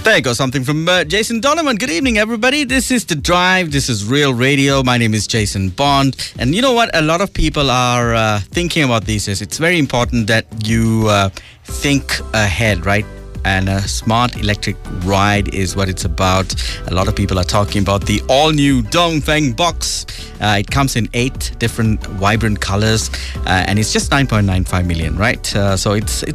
There goes something from Jason Donovan. Good evening, everybody. This is The Drive. This is Real Radio. My name is Jason Bond. And you know what? A lot of people are thinking about these days. It's very important that you think ahead, right? And a smart electric ride is what it's about. A lot of people are talking about the all-new Dongfeng box. It comes in 8 different vibrant colors, and it's just 9.95 million, right? So it's